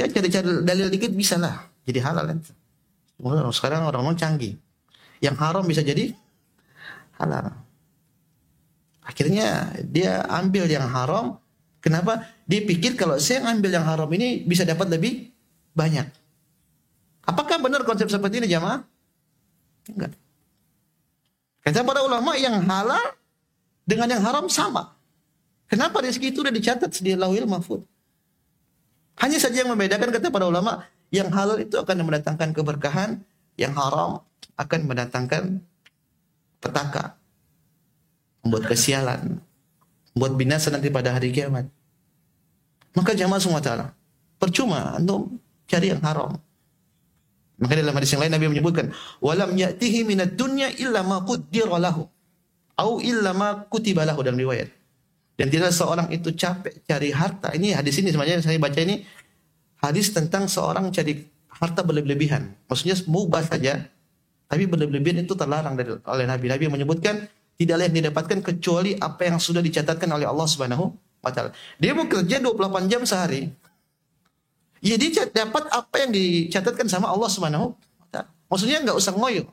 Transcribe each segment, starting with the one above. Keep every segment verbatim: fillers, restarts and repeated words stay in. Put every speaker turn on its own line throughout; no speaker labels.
Ya cari-cari dalil dikit bisa lah jadi halal kan. Sekarang orang-orang canggih. Yang haram bisa jadi halal. Akhirnya dia ambil yang haram. Kenapa? Dia pikir kalau saya ambil yang haram ini bisa dapat lebih banyak. Apakah benar konsep seperti ini jamaah? Enggak. Kata para ulama yang halal dengan yang haram sama. Kenapa rezeki itu sudah dicatat di Lauhil Mahfuz? Hanya saja yang membedakan kata para ulama, yang halal itu akan mendatangkan keberkahan, yang haram akan mendatangkan petaka, membuat kesialan, membuat binasa nanti pada hari kiamat. Maka jamaah semua taala, percuma untuk cari yang haram. Maka dalam hadis yang lain Nabi menyebutkan, walam ya'tihi minad dunya illa ma qaddara lahu, au illa ma kutiba lahu, dalam riwayat. Dan tidak seorang itu capek cari harta. Ini hadis ini sebenarnya saya baca ini hadis tentang seorang cari harta berlebihan. Maksudnya mubah saja, tapi berlebihan itu terlarang dari, oleh Nabi. Nabi menyebutkan tidaklah yang didapatkan kecuali apa yang sudah dicatatkan oleh Allah Subhanahu wa taala. Dia mau kerja dua puluh delapan jam sehari. Ya dia dapat apa yang dicatatkan sama Allah Subhanahu wa taala. Maksudnya enggak usah ngoyo.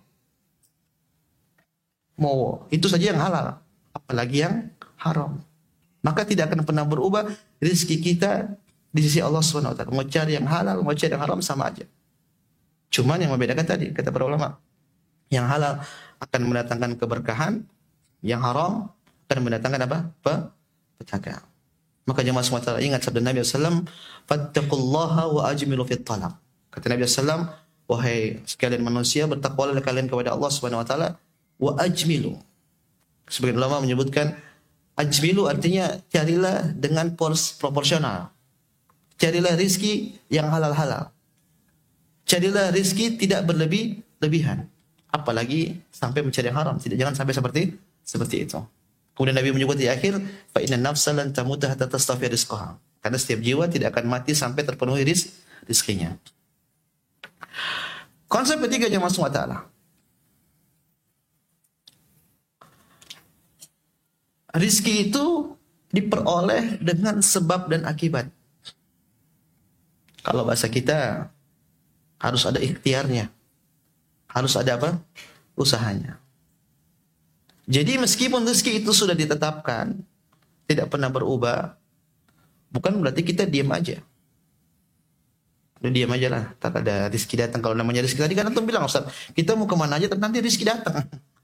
Mau itu saja yang halal, apalagi yang haram. Maka tidak akan pernah berubah rezeki kita di sisi Allah Subhanahu wa taala. Mau cari yang halal, mau cari yang haram sama aja. Cuman yang membedakan tadi kata para ulama, yang halal akan mendatangkan keberkahan, yang haram akan mendatangkan apa? Petaka. Maka jemaah semua taala ingat sabda Nabi sallallahu alaihi wasallam, "Fattaqullaha wa ajmilu fit talab." Kata Nabi sallallahu alaihi wasallam, wahai sekalian manusia, bertakwalah kalian kepada Allah Subhanahu wa taala, wa ajmilu. Sebagian ulama menyebutkan ajmilu artinya carilah dengan pors proporsional. Carilah rizki yang halal-halal. Carilah rizki tidak berlebih-lebihan. Apalagi sampai mencari yang haram. Tidak, jangan sampai seperti seperti itu. Kemudian Nabi menyebut di akhir, fa inna nafsa lan tamuta hatta tastafi rizqaha. Karena setiap jiwa tidak akan mati sampai terpenuhi rizk, rizkinya. Konsep ketiga jemaah semua taala. Rizki itu diperoleh dengan sebab dan akibat. Kalau bahasa kita harus ada ikhtiarnya. Harus ada apa? Usahanya. Jadi meskipun rezeki itu sudah ditetapkan, tidak pernah berubah, bukan berarti kita diam aja. Udah diam aja lah, tak ada rezeki datang. Kalau namanya rezeki tadi kan antum bilang, Ustaz, kita mau kemana aja, nanti rezeki datang.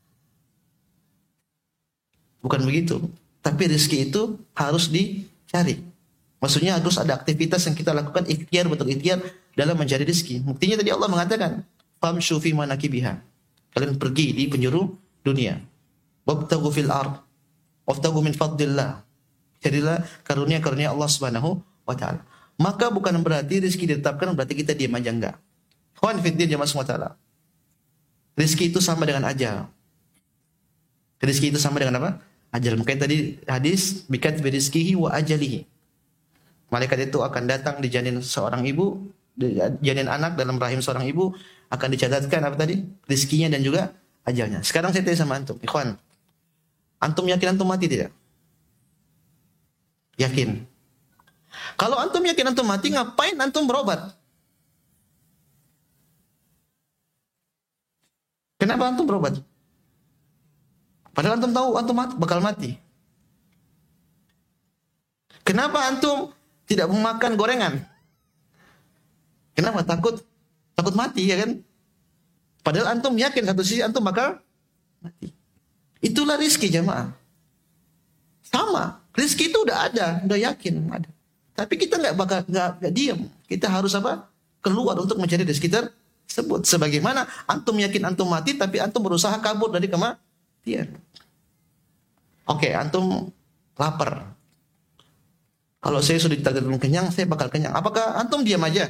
Bukan begitu. Tapi rezeki itu harus dicari. Maksudnya harus ada aktivitas yang kita lakukan, ikhtiar, betul ikhtiar dalam mencari rezeki. Buktinya tadi Allah mengatakan, famshu fi manakibiha. Kalian pergi di penjuru dunia. Wabtaghu fil ard. Wabtaghu min fadlillah. Carilah karunia-karunia Allah Subhanahu wa taala. Maka bukan berarti rezeki ditetapkan berarti kita diam aja, enggak. Khwan fiddin jamaah semua taala. Rezeki itu sama dengan ajal. Rezeki itu sama dengan apa? Ajal. Makanya tadi hadis bikat bi rizqihi wa ajalihi. Malaikat itu akan datang di janin seorang ibu, di janin anak dalam rahim seorang ibu, akan dicatatkan apa tadi? Rizkinya dan juga ajalnya. Sekarang saya tanya sama antum, ikhwan. Antum yakin antum mati tidak? Yakin. Kalau antum yakin antum mati, ngapain antum berobat? Kenapa antum berobat? Padahal antum tahu antum mati, bakal mati. Kenapa antum tidak memakan gorengan? Kenapa? Takut takut mati, ya kan? Padahal antum yakin satu sisi antum bakal mati. Itulah rizki jamaah. Sama, rizki itu udah ada, udah yakin ada. Tapi kita nggak bakal nggak diam. Kita harus apa? Keluar untuk mencari rizki tersebut. Sebagaimana antum yakin antum mati, tapi antum berusaha kabur dari kematian. Oke, antum lapar. Kalau saya sudah ditakdirkan kenyang, saya bakal kenyang. Apakah antum diam aja?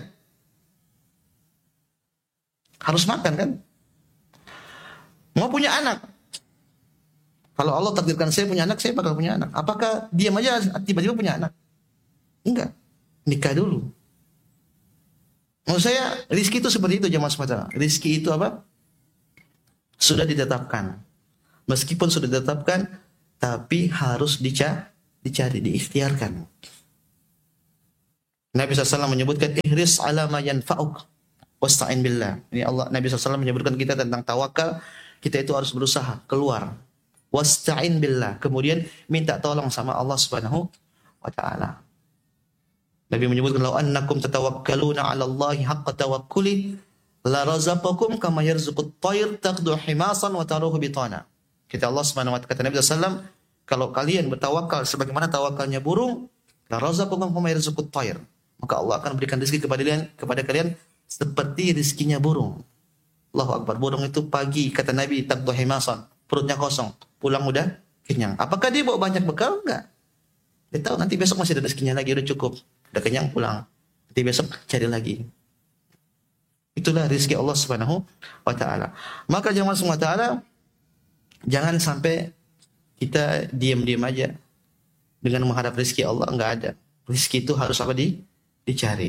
Harus makan kan? Mau punya anak. Kalau Allah takdirkan saya punya anak, saya bakal punya anak. Apakah diam aja tiba-tiba punya anak? Enggak. Nikah dulu. Maksud saya, rizki itu seperti itu jamaah semata. Rizki itu apa? Sudah ditetapkan. Meskipun sudah ditetapkan, tapi harus dica- dicari, diikhtiarkan. Nabi shallallahu alaihi wasallam menyebutkan ihris ala ma yanfa'uk wasta'in billah. Ini Allah Nabi shallallahu alaihi wasallam menyebutkan kita tentang tawakal. Kita itu harus berusaha keluar. Wasta'in billah. Kemudian minta tolong sama Allah Subhanahu wa taala. Nabi menyebutkan law annakum tatawakkaluna 'ala Allahi haqqa tawakkuli la razaqakum kama yarzuqut tayr taqdu himasan wa taruhu bitana. Kata Allah Subhanahu wa taala, kata Nabi shallallahu alaihi wasallam, kalau kalian bertawakal sebagaimana tawakalnya burung, la razaqakum kama yarzuqut tayr. Maka Allah akan berikan rezeki kepada kalian, kepada kalian seperti rezekinya burung. Allahu Akbar. Burung itu pagi, kata Nabi, taqdu himasan, perutnya kosong, pulang udah kenyang. Apakah dia bawa banyak bekal? Enggak. Dia tahu nanti besok masih ada rezekinya lagi, udah cukup, udah kenyang, pulang. Nanti besok cari lagi. Itulah rezeki Allah Subhanahu wa taala. Maka jemaah semua taala, jangan sampai kita diam-diam aja dengan mengharap rezeki Allah. Enggak ada. Rezeki itu harus apa di dicari.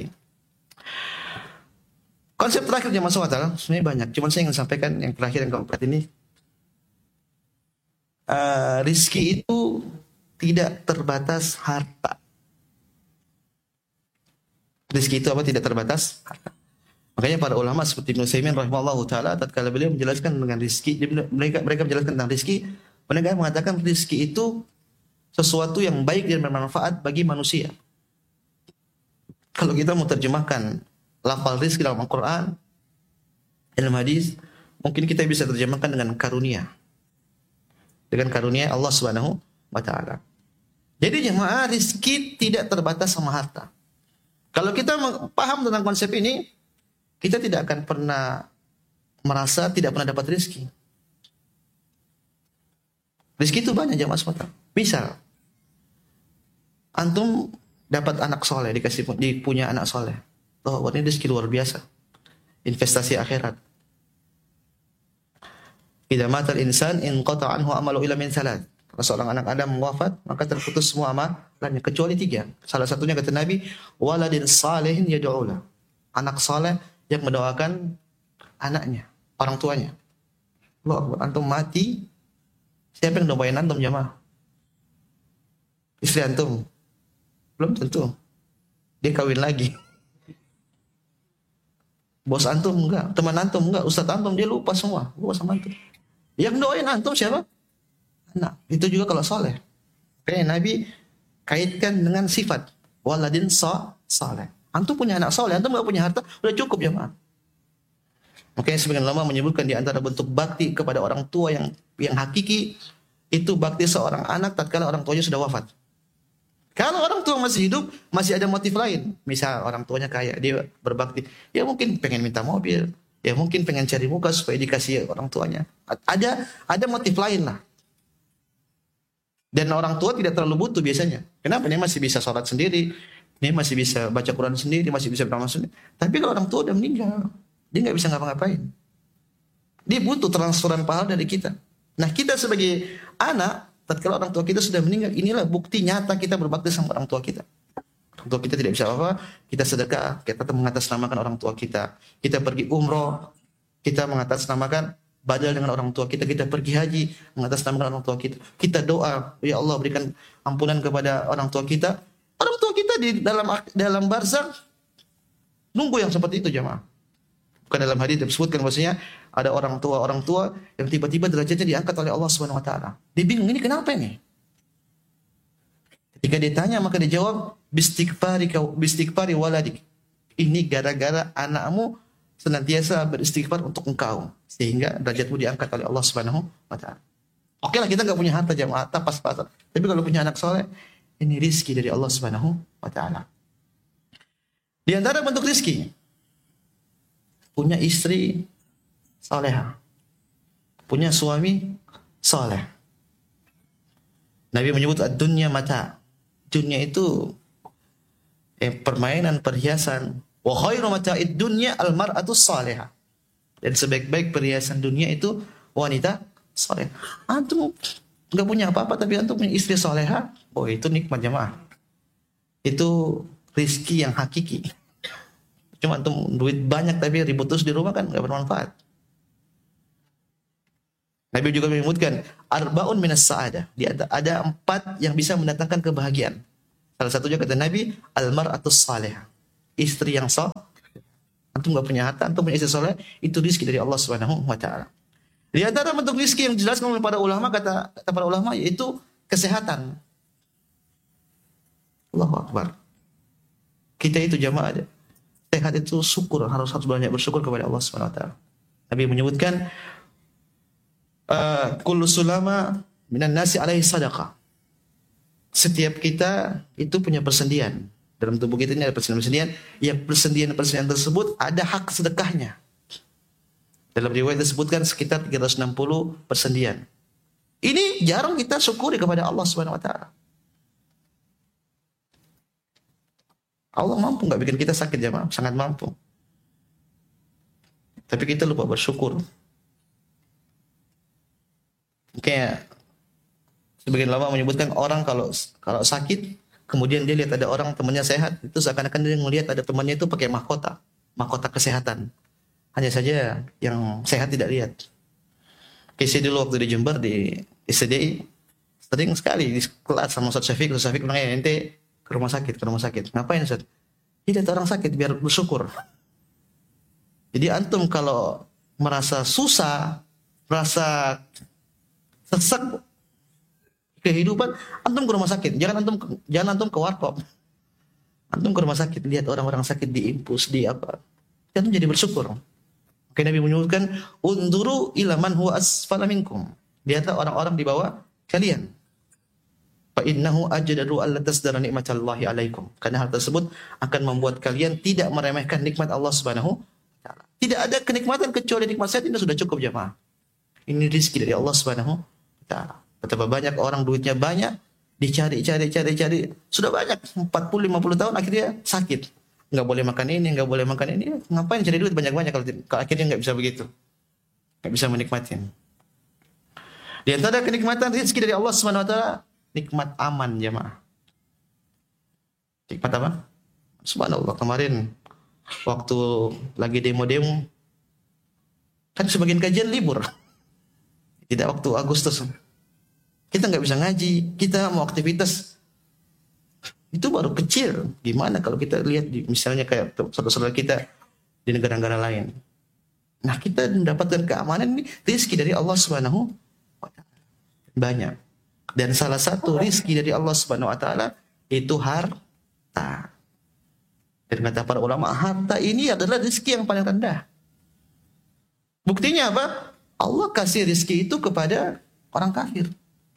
Konsep terakhir jemaah semua taala sebenarnya banyak, cuman saya ingin sampaikan yang terakhir yang keempat ini. Uh, rizki itu tidak terbatas harta. Rizki itu apa? Tidak terbatas harta. Makanya para ulama seperti Ibnu Utsaimin rahimahullahu taala tatkala beliau menjelaskan dengan rizki, mereka mereka menjelaskan tentang rizki, mereka mengatakan rizki itu sesuatu yang baik dan bermanfaat bagi manusia. Kalau kita mau terjemahkan lafal rizki dalam Al-Quran, dalam hadis, mungkin kita bisa terjemahkan dengan karunia. Dengan karunia Allah Subhanahu wa taala. Jadi jemaah, rizki tidak terbatas sama harta. Kalau kita paham tentang konsep ini, kita tidak akan pernah merasa tidak pernah dapat rizki. Rizki itu banyak jemaah semata. Misal, antum dapat anak soleh, dikasih punya anak soleh. Oh, ini rezeki luar biasa. Investasi akhirat. Idza matal insan in qata anhu amalu illa min salat. Kalau seorang anak Adam wafat, maka terputus semua amalannya kecuali tiga. Salah satunya kata Nabi, waladin salihin yad'ulah. Anak soleh yang mendoakan anaknya, orang tuanya. Loh, antum mati, siapa yang doain antum jemaah? Istri antum? Belum tentu. Dia kawin lagi. Bos antum enggak, teman antum enggak, ustaz antum dia lupa semua, lupa sama antum. Yang doain antum siapa? Anak. Itu juga kalau soleh. Kayak Nabi kaitkan dengan sifat waladin sa saleh. Antum punya anak soleh, antum enggak punya harta, udah cukup jemaah. Makanya sebagian ulama menyebutkan di antara bentuk bakti kepada orang tua yang yang hakiki itu bakti seorang anak tatkala orang tuanya sudah wafat. Kalau orang tua masih hidup, masih ada motif lain. Misal orang tuanya kaya, dia berbakti. Ya mungkin pengen minta mobil. Ya mungkin pengen cari muka supaya dikasih orang tuanya. Ada ada motif lain lah. Dan orang tua tidak terlalu butuh biasanya. Kenapa? Dia masih bisa sholat sendiri. Dia masih bisa baca Quran sendiri. Masih bisa beramal sendiri. Tapi kalau orang tua udah meninggal, dia nggak bisa ngapa-ngapain. Dia butuh transferan pahala dari kita. Nah kita sebagai anak, tatkala orang tua kita sudah meninggal, inilah bukti nyata kita berbakti sama orang tua kita. Orang tua kita tidak bisa apa-apa, kita sedekah, kita mengatasnamakan orang tua kita. Kita pergi umroh, kita mengatasnamakan badal dengan orang tua kita. Kita pergi haji, mengatasnamakan orang tua kita. Kita doa, ya Allah berikan ampunan kepada orang tua kita. Orang tua kita di dalam dalam barzakh nunggu yang seperti itu jemaah. Bukan dalam hadis disebutkan bahwasanya ada orang tua orang tua yang tiba-tiba derajatnya diangkat oleh Allah Subhanahu wa taala. Dia bingung, ini kenapa ini? Ketika ditanya maka dia jawab, bistighfari bistighfari waladik. Ini gara-gara anakmu senantiasa beristighfar untuk engkau sehingga derajatmu diangkat oleh Allah Subhanahu wa taala. Oke lah, kita enggak punya harta jemaah, pas-pasan. Tapi kalau punya anak soleh, ini rizki dari Allah Subhanahu wa taala. Di antara bentuk rizki, punya istri soleha, punya suami soleh. Nabi menyebut ad-dunya mata. Dunia itu eh, permainan, perhiasan. Wa khairu mata'id dunya al-mar'atu salihah. Dan sebaik-baik perhiasan dunia itu wanita soleh. Antum enggak punya apa-apa tapi antum punya istri soleha, oh itu nikmat jemaah. Itu rizki yang hakiki. Cuma antum duit banyak tapi ribut terus di rumah kan enggak bermanfaat. Nabi juga menyebutkan arbaun minas sa'adah. Ada, ada empat yang bisa mendatangkan kebahagiaan. Salah satunya kata Nabi, al-mar'atus salihah. istri yang soleh. Antum nggak punya harta, antum punya istri soleh, itu rizki dari Allah Subhanahu wa taala. Di antara bentuk rizki yang dijelaskan oleh para ulama, kata, kata para ulama, yaitu kesehatan. Allahu Akbar. Kita itu jamaah, sehat itu syukur, harus harus banyak bersyukur kepada Allah Subhanahu wa taala. Nabi menyebutkan uh, kullu sulama minan nasi alaihi sadaqah. Setiap kita itu punya persendian. Dalam tubuh kita ini ada persendian-persendian, yang persendian-persendian tersebut ada hak sedekahnya. Dalam riwayat disebutkan sekitar tiga ratus enam puluh persendian. Ini jarang kita syukuri kepada Allah Subhanahu wa taala. Allah mampu nggak bikin kita sakit jemaah? Sangat mampu. Tapi kita lupa bersyukur. Kayak sebagian ulama menyebutkan orang kalau kalau sakit, kemudian dia lihat ada orang temannya sehat, itu seakan-akan dia melihat ada temannya itu pakai mahkota, mahkota kesehatan. Hanya saja yang sehat tidak lihat. Kisah dulu waktu di Jember di S D I, sering sekali di kelas sama Ustaz Syafiq, Ustaz Syafiq bilang, "Ya, ente ke rumah sakit, ke rumah sakit." Ngapain Ustaz? Tidak orang sakit biar bersyukur. Jadi antum kalau merasa susah, merasa sesak kehidupan, antum ke rumah sakit. Jangan antum jangan antum ke warkop. Antum ke rumah sakit, lihat orang-orang sakit diimpus, di apa. Antum jadi bersyukur. Oke, Nabi menyebutkan, "Unduru ila man huwa asfala minkum." Lihatlah orang-orang di bawah kalian. Fa innahu ajdaru alla tasdara nikmatallahi alaikum. Karena hal tersebut akan membuat kalian tidak meremehkan nikmat Allah Subhanahu wa taala. Tidak ada kenikmatan kecuali nikmat sehat, ini sudah cukup jemaah. Ini rezeki dari Allah Subhanahu wa taala. Betapa banyak orang duitnya banyak, dicari cari cari cari, sudah banyak empat puluh lima puluh tahun akhirnya sakit. Enggak boleh makan ini, enggak boleh makan ini. Ngapain cari duit banyak-banyak kalau, kalau akhirnya enggak bisa begitu. Enggak bisa menikmatin. Di antara kenikmatan rezeki dari Allah Subhanahu wa taala, nikmat aman jemaah. Nikmat apa? Subhanallah, kemarin waktu lagi demo-demo kan sebagian kajian libur. Tidak waktu Agustus. Kita nggak bisa ngaji, kita mau aktivitas itu baru kecil. Gimana kalau kita lihat di, misalnya kayak saudara-saudara kita di negara-negara lain. Nah, kita mendapatkan keamanan ini rezeki dari Allah Subhanahu wa taala. Banyak. Dan salah satu rizki dari Allah Subhanahu wa taala itu harta. Dan kata para ulama, harta ini adalah rizki yang paling rendah. Buktinya apa? Allah kasih rizki itu kepada orang kafir.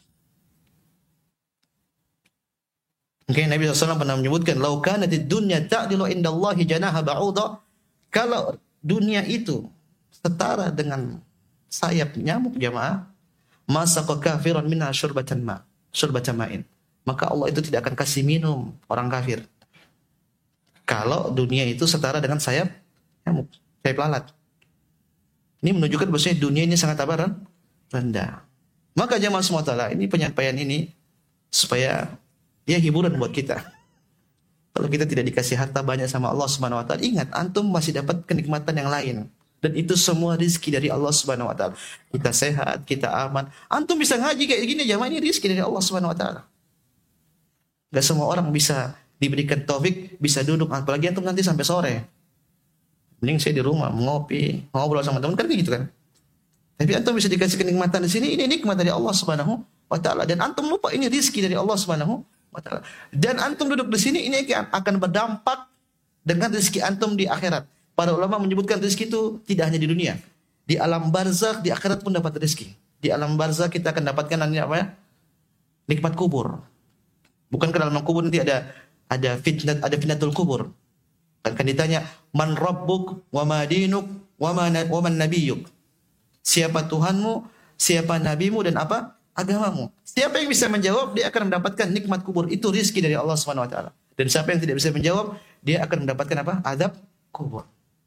Mungkin Nabi shallallahu alaihi wasallam pernah menyebutkan, "Lau kanatid dunya ta'dilu indallahi janaha ba'udha." Kalau dunia itu setara dengan sayap nyamuk jamaah, masaqa kafiran minha syurbatan ma, syurbatan ma'in. Maka Allah itu tidak akan kasih minum orang kafir. Kalau dunia itu setara dengan sayap nyamuk, sayap lalat. Ini menunjukkan bahwasanya dunia ini sangat apa? Rendah. Maka jamaah semua taala, ini penyampaian ini supaya dia hiburan buat kita. Kalau kita tidak dikasih harta banyak sama Allah Subhanahu wa taala, ingat antum masih dapat kenikmatan yang lain. Dan itu semua rizki dari Allah Subhanahu wa taala. Kita sehat, kita aman. Antum bisa ngaji kayak gini, jamaah, ini rizki dari Allah Subhanahu wa taala. Enggak semua orang bisa diberikan taufik bisa duduk, apalagi antum nanti sampai sore. Mending saya di rumah ngopi, ngobrol sama teman, kan gitu kan. Tapi antum bisa dikasih kenikmatan di sini, ini nikmat dari Allah Subhanahu wa taala, dan antum lupa ini rizki dari Allah Subhanahu wa taala. Dan antum duduk di sini, ini akan berdampak dengan rezeki antum di akhirat. Para ulama menyebutkan rezeki itu tidak hanya di dunia. Di alam barzakh, di akhirat pun dapat rezeki. Di alam barzakh kita akan dapatkan nanti apa ya? Nikmat kubur. Bukan ke dalam kubur nanti ada ada fitnah, ada fitnatul kubur. Akan ditanya, "Man rabbuk wa ma dinuk wa ma wa man nabiyyuk?" Siapa Tuhanmu, siapa nabimu, dan apa agamamu? Siapa yang bisa menjawab, dia akan mendapatkan nikmat kubur. Itu rizki dari Allah Subhanahu wa taala. Dan siapa yang tidak bisa menjawab, dia akan mendapatkan apa? Azab kubur.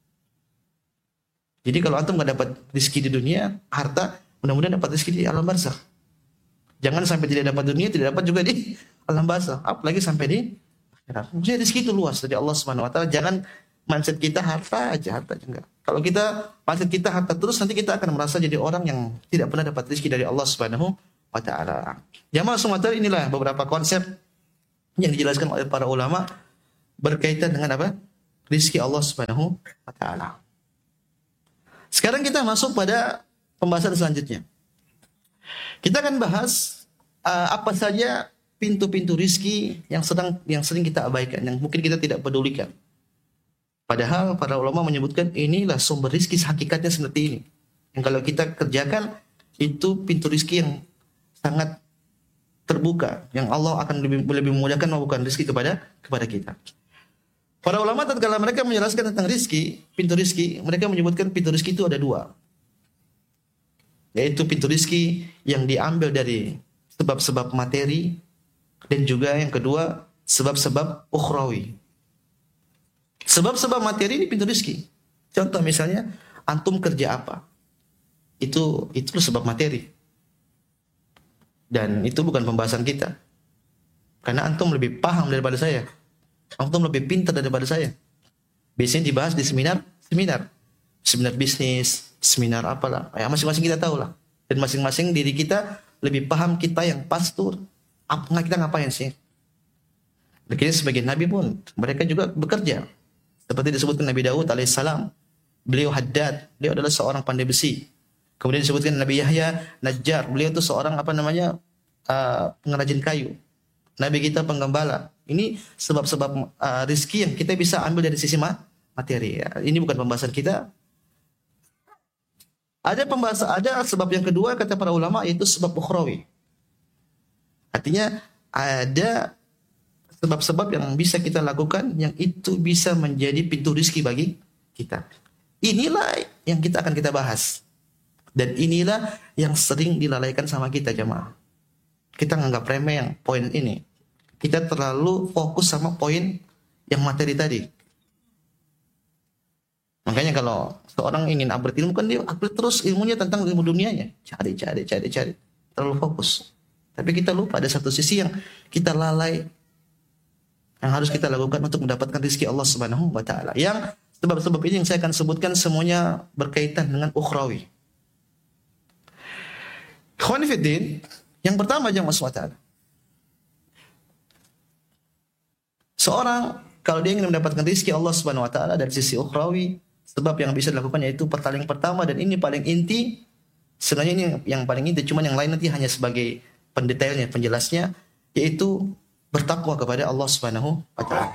Jadi kalau antum nggak dapat rizki di dunia, harta, mudah-mudahan dapat rizki di alam barzakh. Jangan sampai tidak dapat dunia, tidak dapat juga di alam barzakh. Apalagi sampai di akhirat. Maksudnya rizki itu luas dari Allah Subhanahu wa taala. Jangan mindset kita harta aja, harta aja enggak. Kalau kita mindset kita harta terus, nanti kita akan merasa jadi orang yang tidak pernah dapat rizki dari Allah Subhanahu wa taala. Jamaah semua taala, inilah beberapa konsep yang dijelaskan oleh para ulama berkaitan dengan apa? rizki Allah Subhanahu wa taala. Sekarang kita masuk pada pembahasan selanjutnya. Kita akan bahas uh, apa saja pintu-pintu rizki yang sedang yang sering kita abaikan, yang mungkin kita tidak pedulikan. Padahal para ulama menyebutkan inilah sumber rizki hakikatnya seperti ini. Yang kalau kita kerjakan itu pintu rizki yang sangat terbuka, yang Allah akan lebih lebih memudahkan membukakan rizki kepada kepada kita. Para ulama tatkala mereka menjelaskan tentang rizki, pintu rizki, mereka menyebutkan pintu rizki itu ada dua. Yaitu pintu rizki yang diambil dari sebab-sebab materi, dan juga yang kedua sebab-sebab ukhrawi. Sebab-sebab materi ini pintu rizki. Contoh misalnya antum kerja apa? Itu itu sebab materi. Dan itu bukan pembahasan kita. Karena antum lebih paham daripada saya. Antum lebih pintar daripada saya. Biasanya dibahas di seminar, seminar. Seminar bisnis, seminar apalah. Ya, masing-masing kita tahu lah. Dan masing-masing diri kita lebih paham kita yang pastur. Apa kita ngapain sih? Kita sebagai nabi pun, mereka juga bekerja. Seperti disebutkan Nabi Daud alaihissalam. Beliau haddad. Beliau adalah seorang pandai besi. Kemudian disebutkan Nabi Yahya Najjar. Beliau itu seorang apa namanya uh, pengrajin kayu. Nabi kita penggembala. Ini sebab-sebab uh, rizki yang kita bisa ambil dari sisi materi. Ya. Ini bukan pembahasan kita. Ada pembahasan, ada sebab yang kedua kata para ulama yaitu sebab ukhrawi. Artinya ada sebab-sebab yang bisa kita lakukan yang itu bisa menjadi pintu rizki bagi kita. Inilah yang kita akan kita bahas. Dan inilah yang sering dilalaikan sama kita jemaah. Kita nganggap remeh yang poin ini. Kita terlalu fokus sama poin yang materi tadi. Makanya kalau seorang ingin upgrade ilmu kan dia upgrade terus ilmunya tentang ilmu dunianya. Cari, cari, cari, cari. Terlalu fokus. Tapi kita lupa ada satu sisi yang kita lalai. Yang harus kita lakukan untuk mendapatkan rezeki Allah Subhanahu wa taala. Yang sebab-sebab ini yang saya akan sebutkan semuanya berkaitan dengan ukhrawi. Ikhwan fiddin, yang pertama jemaah sekalian. Seorang kalau dia ingin mendapatkan rezeki Allah Subhanahu wa taala dari sisi ukhrawi, sebab yang bisa dilakukan yaitu paling pertama dan ini paling inti. Sebenarnya ini yang paling inti, cuman yang lain nanti hanya sebagai pendetailnya, penjelasnya, yaitu bertakwa kepada Allah Subhanahu wa taala.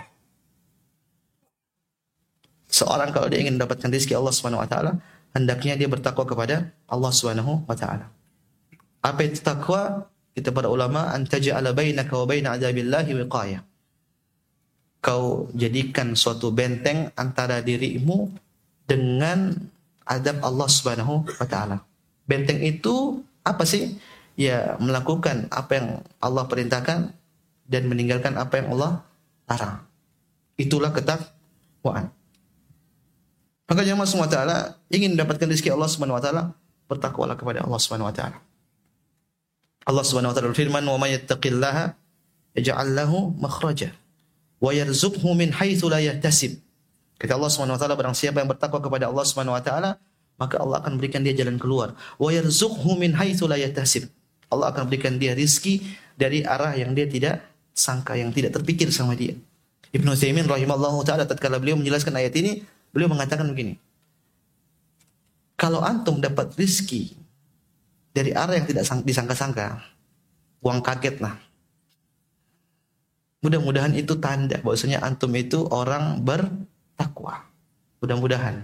Seorang kalau dia ingin mendapatkan rezeki Allah Subhanahu wa taala, hendaknya dia bertakwa kepada Allah Subhanahu wa taala. Apa itu takwa? Kita para ulama, antaja'ala bainaka wa baina adzabillahi wiqayah. Kau jadikan suatu benteng antara dirimu dengan adab Allah Subhanahu wa taala. Benteng itu apa sih? Ya, melakukan apa yang Allah perintahkan dan meninggalkan apa yang Allah larang. Itulah ketakwaan. Maka jemaah semua taala ingin mendapatkan rezeki Allah Subhanahu wa taala, bertakwalah kepada Allah Subhanahu wa taala. Allah Subhanahu wa taala berfirman, "Wa may yattaqillaha yaj'al lahu makhraja wa yarzuqhu min haitsu la yahtasib." Kata Allah Subhanahu wa taala, barang siapa yang bertakwa kepada Allah Subhanahu wa taala, maka Allah akan berikan dia jalan keluar. Wa yarzuqhu min haitsu la yahtasib. Allah akan berikan dia rizki dari arah yang dia tidak sangka, yang tidak terpikir sama dia. Ibnu Utsaimin rahimallahu taala tatkala beliau menjelaskan ayat ini, beliau mengatakan begini. Kalau antum dapat rizki dari arah yang tidak disangka-sangka, uang kaget lah. Mudah-mudahan itu tanda bahwasanya antum itu orang bertakwa. Mudah-mudahan.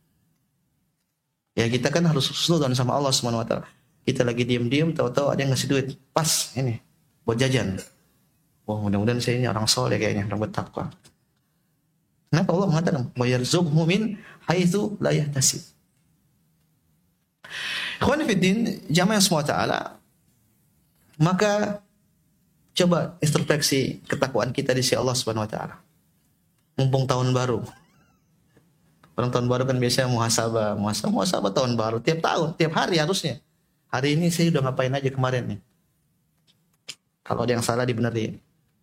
Ya kita kan harus husnudzon sama Allah Subhanahu wa taala. Kita lagi diam-diam tahu-tahu ada yang ngasih duit. Pas ini buat jajan. Wah, mudah-mudahan saya ini orang soleh kayaknya, orang bertakwa. Kenapa Allah mengatakan wa yarzuqhu min haitsu la yahtasib. Ikhwan fiddin, jamaah semua taala, maka coba introspeksi ketakwaan kita di sisi Allah Subhanahu wa taala. Mumpung tahun baru. Orang tahun baru kan biasanya muhasabah, muhasabah, muhasabah tahun baru tiap tahun, tiap hari harusnya. Hari ini saya udah ngapain aja kemarin nih. Kalau ada yang salah dibenerin.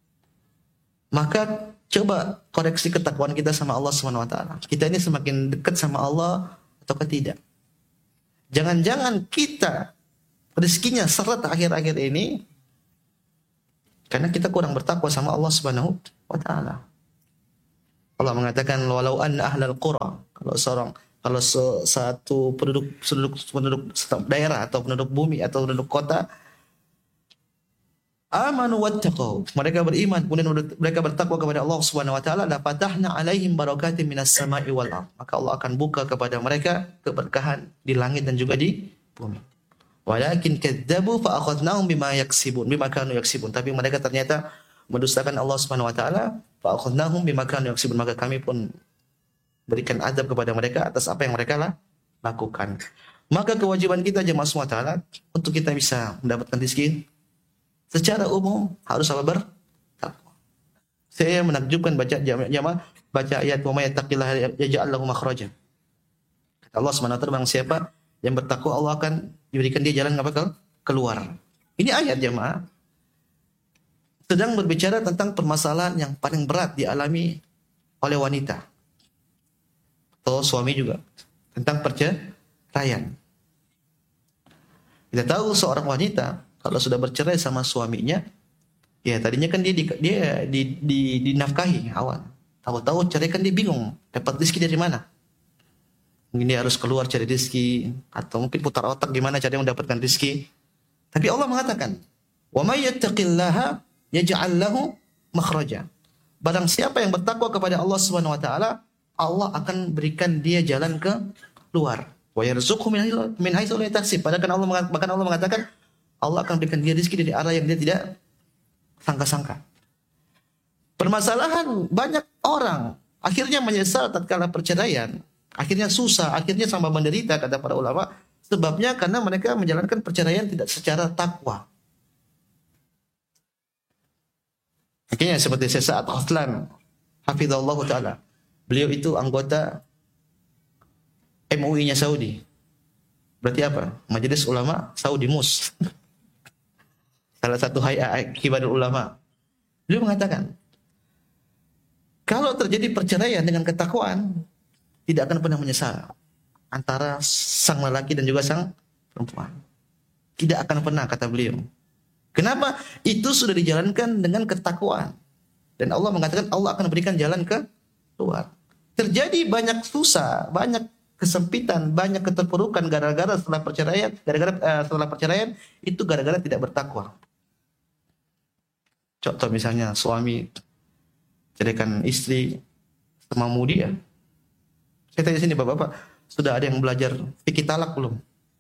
Maka coba koreksi ketakwaan kita sama Allah Subhanahu wa taala. Kita ini semakin dekat sama Allah ataukah tidak? Jangan-jangan kita rezekinya seret akhir-akhir ini karena kita kurang bertakwa sama Allah Subhanahu wa taala. Allah mengatakan walau anna ahlal qura, kalau seorang kalau se- satu penduduk penduduk penduduk daerah atau penduduk bumi atau penduduk kota amanu wattaqau, mereka beriman kemudian mereka bertakwa kepada Allah Subhanahu wa taala, la fatahna alaihim barakatim minas sama'i wal ard, maka Allah akan buka kepada mereka keberkahan di langit dan juga di bumi. Walakin kadzabu fa akhadnahum bima yaksibun, bima kanu yaksibun, tapi mereka ternyata mendustakan Allah Subhanahu wa taala, fa akhadnahum bima kanu yaksibun, maka kami pun berikan azab kepada mereka atas apa yang mereka lah lakukan. Maka kewajiban kita jemaah semua taala untuk kita bisa mendapatkan rezeki secara umum harus apa? Bertakwa. Saya menakjubkan baca jamaah baca ayat wa may yattaqillaha yaj'al lahu makhraja. Kata Allah Subhanahu wa taala, barang siapa yang bertakwa Allah akan diberikan dia jalan apa? Keluar. Ini ayat jamaah sedang berbicara tentang permasalahan yang paling berat dialami oleh wanita atau suami juga, tentang perceraian. Kita tahu seorang wanita kalau sudah bercerai sama suaminya, ya tadinya kan dia di, dia di, di, dinafkahi awal. Tahu-tahu cerai kan dia bingung, dapat rezeki dari mana? Mungkin dia harus keluar cari rezeki, atau mungkin putar otak gimana cara mendapatkan rezeki. Tapi Allah mengatakan, "Wa may yattaqillaha yaj'al lahu makhraja." Barang siapa yang bertakwa kepada Allah Subhanahu wa taala, Allah akan berikan dia jalan ke luar. Wa yarzuqhu min haitsu la yahtasib. Padahal Allah bahkan Allah mengatakan Allah akan berikan dia rezeki dari arah yang dia tidak sangka-sangka. Permasalahan banyak orang akhirnya menyesal tatkala perceraian, akhirnya susah, akhirnya sama menderita kata para ulama, sebabnya karena mereka menjalankan perceraian tidak secara takwa. Akhirnya seperti Syekh Sa'ad Khoslan hafizallahu taala. Beliau itu anggota M U I-nya Saudi. Berarti apa? Majelis Ulama Saudi M U S. Salah satu hayat kibarul ulama. Beliau mengatakan, kalau terjadi perceraian dengan ketakwaan, tidak akan pernah menyesal antara sang lelaki dan juga sang perempuan. Tidak akan pernah, kata beliau. Kenapa? Itu sudah dijalankan dengan ketakwaan. Dan Allah mengatakan Allah akan berikan jalan ke luar. Terjadi banyak susah, banyak kesempitan, banyak keterpurukan gara-gara setelah perceraian, gara-gara uh, setelah perceraian itu gara-gara tidak bertakwa. Contoh misalnya suami ceraikan istri sama dia. Saya tanya sini bapak-bapak, sudah ada yang belajar fikih talak belum?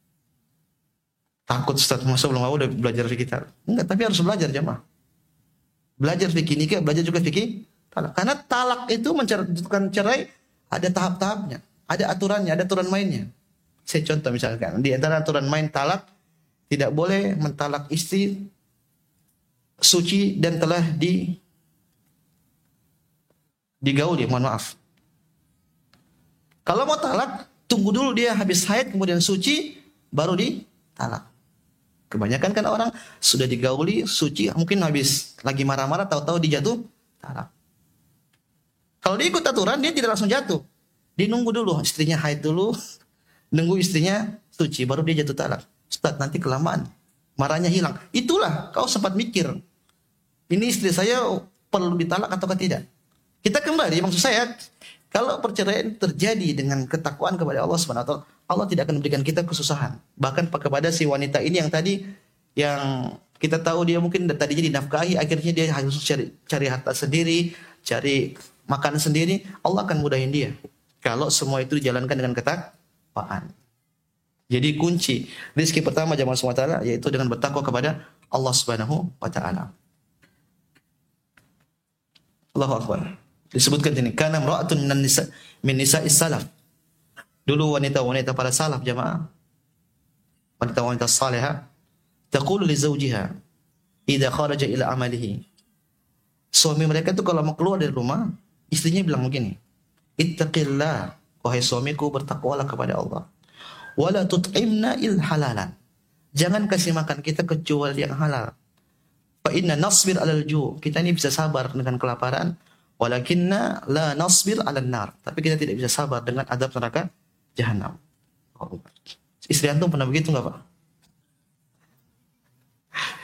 Takut Ustaz, masa belum mau udah belajar fikih talak? Enggak, tapi harus belajar jemaah. Belajar fikih nikah, belajar juga fikih talak. Karena talak itu menentukan cerai ada tahap-tahapnya, ada aturannya, ada aturan mainnya. Saya contoh misalkan, di antara aturan main talak, tidak boleh mentalak istri suci dan telah di digauli, mohon maaf. Kalau mau talak, tunggu dulu dia habis haid kemudian suci, baru ditalak. Kebanyakan kan orang sudah digauli, suci, mungkin habis lagi marah-marah, tahu-tahu dijatuh talak. Kalau dia ikut aturan, dia tidak langsung jatuh. Dia nunggu dulu, istrinya haid dulu, nunggu istrinya suci, baru dia jatuh talak. Ustaz, nanti kelamaan, marahnya hilang. Itulah, kau sempat mikir, ini istri saya perlu ditalak atau tidak? Kita kembali, maksud saya, kalau perceraian terjadi dengan ketakwaan kepada Allah Subhanahu wa taala, Allah tidak akan memberikan kita kesusahan. Bahkan kepada si wanita ini yang tadi, yang kita tahu dia mungkin tadinya dinafkahi, akhirnya dia harus cari, cari harta sendiri, cari makan sendiri, Allah akan mudahin dia. Kalau semua itu dijalankan dengan ketakwaan. Jadi kunci rezeki pertama jamaah semua taala yaitu dengan bertakwa kepada Allah Subhanahu wa taala. Allahu akbar. Disebutkan ini kana imra'atun minan nisa min nisa'is salaf. Dulu wanita-wanita para salaf jamaah, wanita-wanita salihah, taqulu li zawjiha idza kharaja ila amalihi. Suami mereka itu kalau mau keluar dari rumah, istrinya bilang begini, ittaqillah, wahai suamiku bertakwalah kepada Allah. Wala tut'imna il halalan. Jangan kasih makan kita kecuali yang halal. Fa inna nasbir 'alal ju'. Kita ini bisa sabar dengan kelaparan, walakinna la nasbir 'alan nar. Tapi kita tidak bisa sabar dengan adab neraka jahanam. Oh. Istri antum pernah begitu enggak, Pak?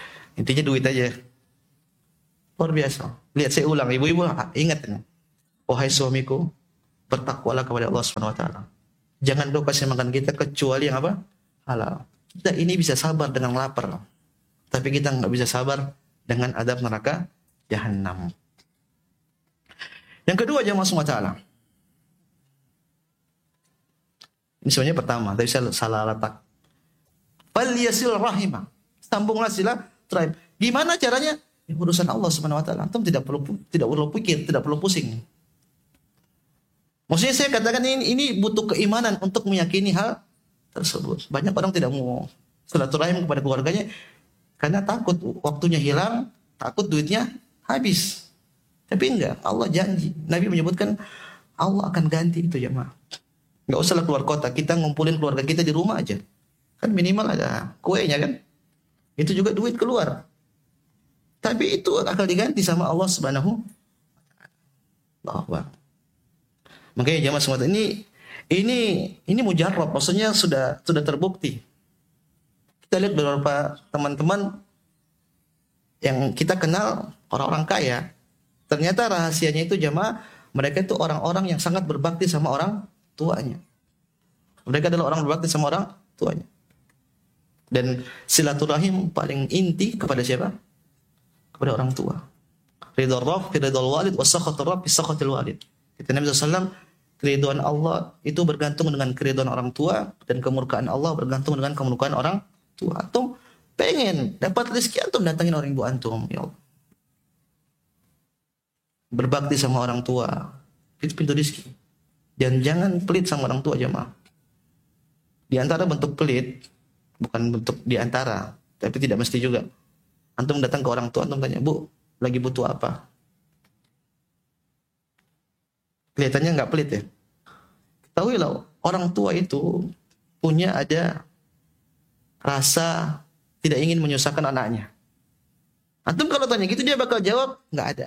Intinya duit aja. Luar biasa. Lihat saya ulang, ibu-ibu ingat ini. wahai suamiku, bertakwalah kepada Allah Subhanahu wa taala. Jangan kau kasih makan kita kecuali yang apa? Halal. Kita ini bisa sabar dengan lapar, tapi kita nggak bisa sabar dengan adab neraka Jahannam. Yang kedua, jamaah semua taala. Ini sebenarnya pertama, tapi saya salah letak. Fal yasil rahimah. Sambunglah silaturahim. Gimana caranya? Ya, urusan Allah Subhanahu wa taala. Antum tidak perlu tidak perlu pikir, tidak perlu pusing. Maksudnya saya katakan ini, ini butuh keimanan untuk meyakini hal tersebut. Banyak orang tidak mau silaturahim kepada keluarganya karena takut waktunya hilang, takut duitnya habis. Tapi enggak, Allah janji. Nabi menyebutkan Allah akan ganti itu jemaah. Enggak usahlah keluar kota, kita ngumpulin keluarga kita di rumah aja. Kan minimal ada kuenya kan? Itu juga duit keluar. Tapi itu akan diganti sama Allah Subhanahu wa taala. Makanya jemaah semua ini ini ini mujarrab, maksudnya sudah sudah terbukti. Kita lihat beberapa teman-teman yang kita kenal orang-orang kaya, ternyata rahasianya itu jemaah, mereka itu orang-orang yang sangat berbakti sama orang tuanya. Mereka adalah orang berbakti sama orang tuanya. Dan silaturahim paling inti kepada siapa? Kepada orang tua. Ridha Rabb fi ridhal walid wa sakhatur Rabb fi sakhatil walid. Kata Nabi sallallahu alaihi wasallam, keridhaan Allah itu bergantung dengan keridhaan orang tua, dan kemurkaan Allah bergantung dengan kemurkaan orang tua. Antum pengen dapat rezeki, antum datangin orang ibu antum, ya Allah. Berbakti sama orang tua, itu pintu rezeki. Dan jangan pelit sama orang tua jemaah. Di antara bentuk pelit, bukan bentuk di antara, tapi tidak mesti juga. Antum datang ke orang tua, antum tanya, "Bu, lagi butuh apa?" Kelihatannya nggak pelit ya. Ketahuilah, orang tua itu punya ada rasa tidak ingin menyusahkan anaknya. Antum kalau tanya gitu dia bakal jawab, nggak ada.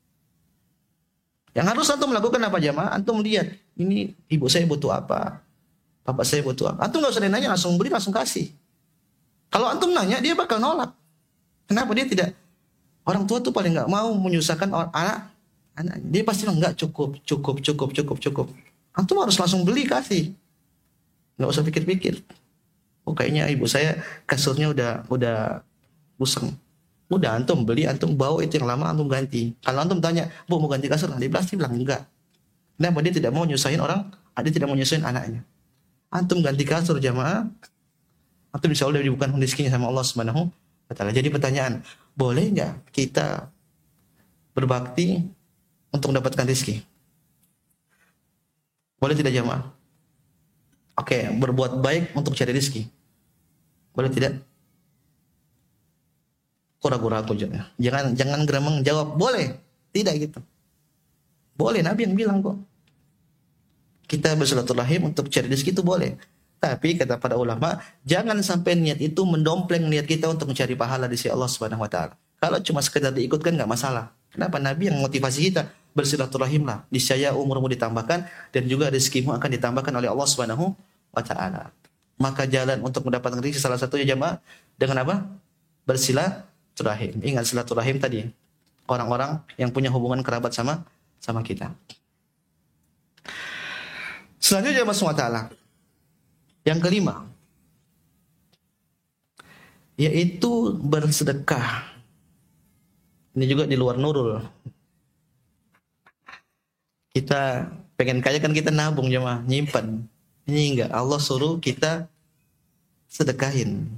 Yang harus antum lakukan apa jamaah? Antum lihat, ini ibu saya butuh apa, bapak saya butuh apa. Antum nggak usah nanya, langsung beri, langsung kasih. Kalau antum nanya, dia bakal nolak. Kenapa dia tidak? Orang tua tuh paling nggak mau menyusahkan anak, anak. Dia pasti bilang nggak cukup, cukup, cukup, cukup, cukup. Antum harus langsung beli, kasih. Nggak usah pikir-pikir. Oh kayaknya ibu saya kasurnya udah udah buseng. Udah antum beli, antum bawa itu yang lama, antum ganti. Kalau antum tanya, "Bu mau ganti kasur?" Dia pasti bilang enggak. Kenapa? Dia tidak mau nyusahin orang, dia tidak mau nyusahin anaknya. Antum ganti kasur jamaah, antum insya Allah dibukakan rezekinya sama Allah Subhanahu wa taala. Jadi pertanyaan, boleh nggak kita berbakti untuk mendapatkan rezeki? Boleh tidak jamaah? Oke, berbuat baik untuk cari rezeki. Boleh tidak? Kura-kura aku jangan jangan jangan geremeng jawab boleh, tidak gitu. Boleh, Nabi yang bilang kok. Kita bersilaturahim untuk cari rezeki itu boleh. Tapi kata para ulama, jangan sampai niat itu mendompleng niat kita untuk mencari pahala di sisi Allah Subhanahu wa taala. Kalau cuma sekedar diikutkan enggak masalah. Kenapa? Nabi yang motivasi kita bersilaturahimlah, niscaya umurmu ditambahkan dan juga rezekimu akan ditambahkan oleh Allah Subhanahu wa taala. Maka jalan untuk mendapatkan rezeki salah satunya jamaah dengan apa? Bersilaturahim. Ingat silaturahim tadi. Orang-orang yang punya hubungan kerabat sama sama kita. Selanjutnya jamaah semua taala. Yang kelima, yaitu bersedekah. Ini juga di luar nurul. Kita pengen kaya kan kita nabung jemaah, nyimpan. Ini enggak, Allah suruh kita sedekahin.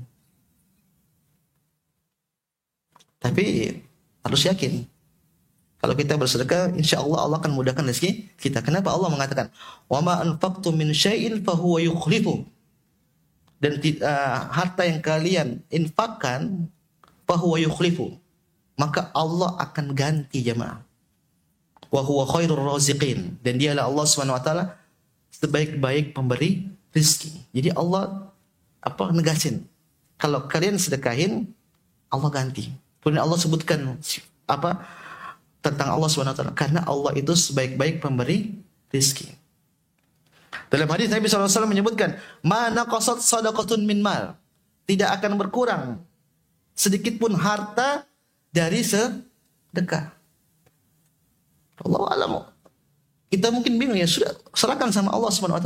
Tapi harus yakin. Kalau kita bersedekah, insya Allah Allah akan mudahkan rezeki kita. Kenapa Allah mengatakan, "Wa ma anfaqtum min syai'in fahuwa yukhlifu." Dan uh, harta yang kalian infakkan, fahuwa yukhlifu, maka Allah akan ganti jemaah. Wa huwa khairur raziqin, dan dialah Allah Subhanahu wa taala sebaik-baik pemberi rezeki. Jadi Allah apa negasin, kalau kalian sedekahin Allah ganti. Kemudian Allah sebutkan apa tentang Allah Subhanahu wa taala, karena Allah itu sebaik-baik pemberi rezeki. Dalam hadis Nabi sallallahu alaihi wasallam menyebutkan, "Ma naqasat shadaqatun min mal." Tidak akan berkurang sedikit pun harta dari sedekah. Allah alam. Kita mungkin bingung ya, sudah serahkan sama Allah Subhanahu wa taala.